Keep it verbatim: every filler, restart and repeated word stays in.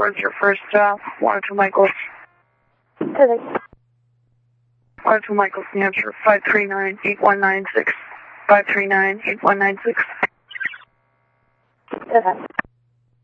towards your first stop, one oh two Michaels. Perfect. one oh two Michaels, New Hampshire, five three nine, eight one nine six. five three nine, eight one nine six. Perfect.